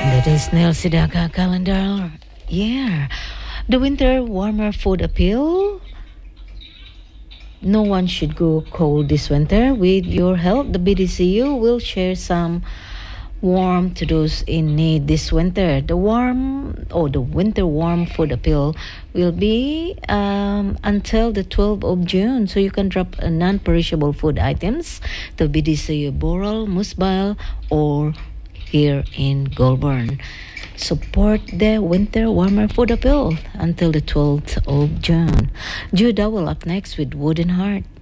That is Nel Sidaka calendar. Yeah. The winter warmer food appeal. No one should go cold this winter. With your help, the BDCU will share some warm to those in need this winter. The winter warm food appeal will be until the 12th of June. So you can drop non-perishable food items to BDCU Boral, Musbal, or here in Goulburn. Support the winter warmer food appeal until the 12th of June. Judah will up next with Wooden Heart.